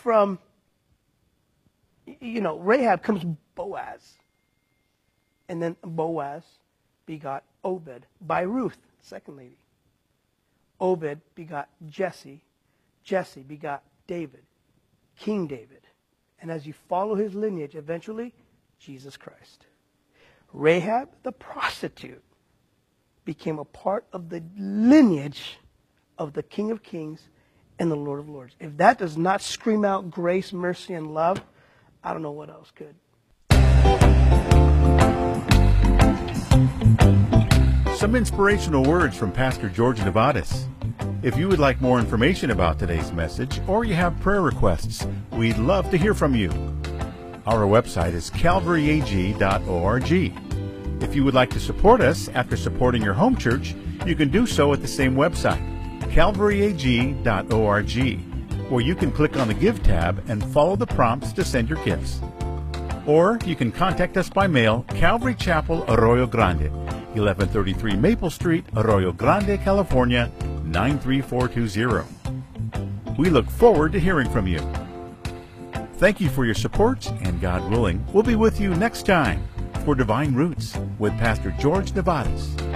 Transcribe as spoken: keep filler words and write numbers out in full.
from, you know, Rahab comes Boaz. And then Boaz begot Obed by Ruth, second lady. Obed begot Jesse. Jesse begot David, King David. And as you follow his lineage, eventually, Jesus Christ. Rahab, the prostitute, became a part of the lineage of the King of Kings and the Lord of Lords. If that does not scream out grace, mercy, and love, I don't know what else could. Some inspirational words from Pastor George Nevadas. If you would like more information about today's message or you have prayer requests, we'd love to hear from you. Our website is calvary a g dot org. If you would like to support us after supporting your home church, you can do so at the same website, calvary a g dot org, where you can click on the Give tab and follow the prompts to send your gifts. Or you can contact us by mail, Calvary Chapel, Arroyo Grande, eleven thirty-three Maple Street, Arroyo Grande, California, nine three four two zero. We look forward to hearing from you. Thank you for your support, and God willing, we'll be with you next time for Divine Roots with Pastor George Nevadas.